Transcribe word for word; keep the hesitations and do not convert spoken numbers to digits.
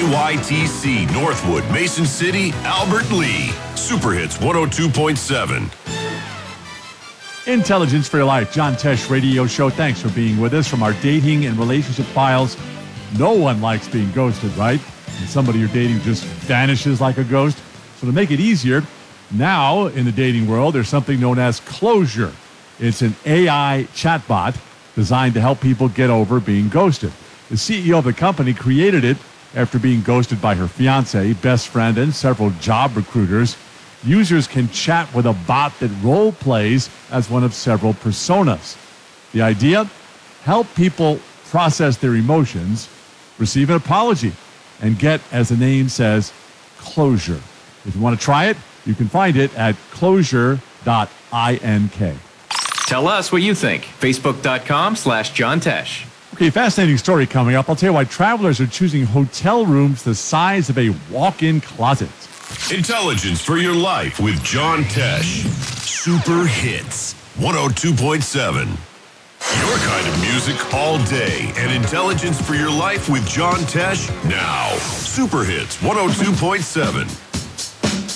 Y T C, Northwood, Mason City, Albert Lee. Super Hits one oh two point seven. Intelligence for Your Life, John Tesh Radio Show. Thanks for being with us. From our dating and relationship files, no one likes being ghosted, right? And somebody you're dating just vanishes like a ghost. So to make it easier, now in the dating world, there's something known as Closure. It's an A I chatbot designed to help people get over being ghosted. The C E O of the company created it after being ghosted by her fiancé, best friend, and several job recruiters. Users can chat with a bot that role plays as one of several personas. The idea? Help people process their emotions, receive an apology, and get, as the name says, closure. If you want to try it, you can find it at closure dot ink. Tell us what you think. Facebook.com slash John Tesh. Okay, fascinating story coming up. I'll tell you why travelers are choosing hotel rooms the size of a walk-in closet. Intelligence for Your Life with John Tesh. Super Hits one oh two point seven. Your kind of music all day. And Intelligence for Your Life with John Tesh now. Super Hits one oh two point seven.